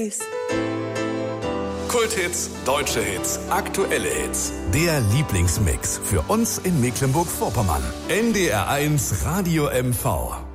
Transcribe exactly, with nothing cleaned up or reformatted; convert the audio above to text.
Days. Kulthits, deutsche Hits, aktuelle Hits. Der Lieblingsmix für uns in Mecklenburg-Vorpommern. N D R eins Radio M V.